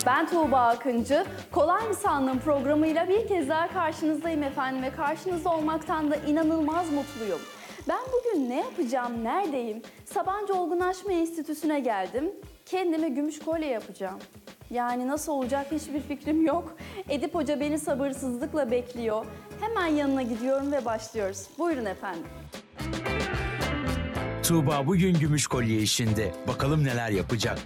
Ben Tuğba Akıncı. Kolay mı sandın programıyla bir kez daha karşınızdayım efendim ve karşınızda olmaktan da inanılmaz mutluyum. Ben bugün ne yapacağım, neredeyim? Sabancı Olgunlaşma Enstitüsü'ne geldim. Kendime gümüş kolye yapacağım. Yani nasıl olacak hiçbir fikrim yok. Edip Hoca beni sabırsızlıkla bekliyor. Hemen yanına gidiyorum ve başlıyoruz. Buyurun efendim. Tuğba bugün gümüş kolye işinde. Bakalım neler yapacak.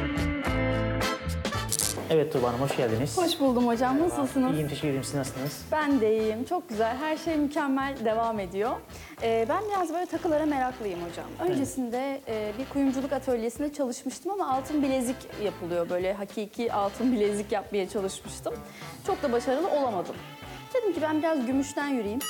Evet Tuğba Hanım, hoş geldiniz. Hoş buldum hocam. Nasılsınız? İyiyim, teşekkür ederim. Siz nasılsınız? Ben de iyiyim. Çok güzel. Her şey mükemmel devam ediyor. Ben biraz böyle takılara meraklıyım hocam. Öncesinde bir kuyumculuk atölyesinde çalışmıştım ama altın bilezik yapılıyor. Böyle hakiki altın bilezik yapmaya çalışmıştım. Çok da başarılı olamadım. Dedim ki ben biraz gümüşten yürüyeyim.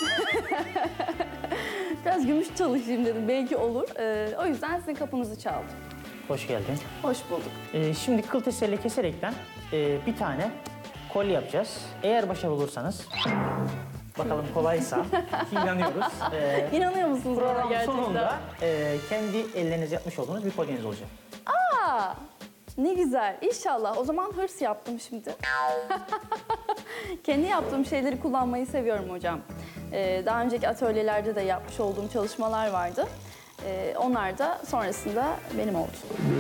Biraz gümüş çalışayım dedim. Belki olur. O yüzden sizin kapınızı çaldım. Hoş geldin. Hoş bulduk. Şimdi kıl tesirle keserekten bir tane kolye yapacağız. Eğer başarılı olursanız, bakalım kolaysa, inanıyoruz. İnanıyor musunuz bana Programın gerçekten? sonunda kendi ellerinizle yapmış olduğunuz bir kolyeniz olacak. Aa, ne güzel. İnşallah. O zaman hırs yaptım şimdi. Kendi yaptığım şeyleri kullanmayı seviyorum hocam. Daha önceki atölyelerde de yapmış olduğum çalışmalar vardı. Onlar da sonrasında benim oldu.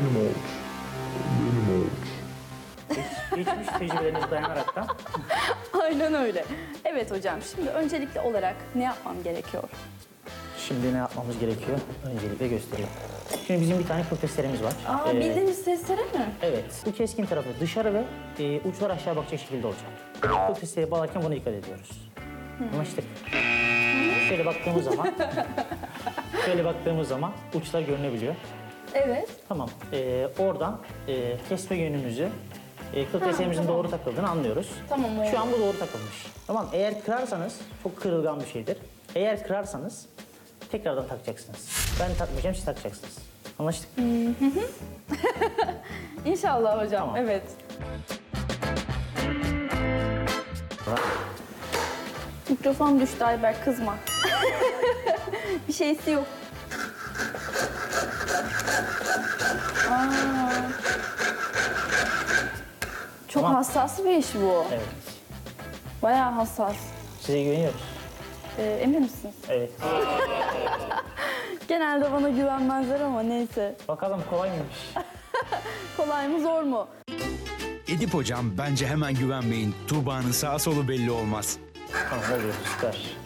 Geçmiş tecrübelerinize dayanaraktan. Aynen öyle. Evet hocam. Şimdi öncelikli olarak ne yapmam gerekiyor? Şimdi ne yapmamız gerekiyor? Öncelikle göstereyim. Şimdi bizim bir tane kıl testeremiz var. Aa, bildiğiniz testere mi? Evet. Bu keskin tarafı dışarı ve uçlar aşağı bakacak şekilde olacak. Kıl testereye bağlarken buna dikkat ediyoruz. Anlaştık. Şöyle baktığımız zaman uçlar görünebiliyor. Evet. Tamam. Oradan kesme yönümüzü kıl teserimizin tamam. doğru takıldığını anlıyoruz. Tamam, oldu. Şu an bu doğru takılmış. Tamam. Eğer kırarsanız çok kırılgan bir şeydir. Eğer kırarsanız tekrardan takacaksınız. Ben takmayacağım, siz takacaksınız. Anlaştık. İnşallah hocam. Tamam. Evet. Mikrofon düştü Ayberk, kızma. Bir şeysi yok. Aa. Çok Tamam. hassas bir iş bu. Evet. Bayağı hassas. Size güveniyoruz. Emin misiniz? Evet. Genelde bana güvenmezler ama neyse. Bakalım kolay mıymış? Kolay mı zor mu? Edip hocam bence hemen güvenmeyin. Tuğba'nın sağ solu belli olmaz. Tamam, oluyor. Süper.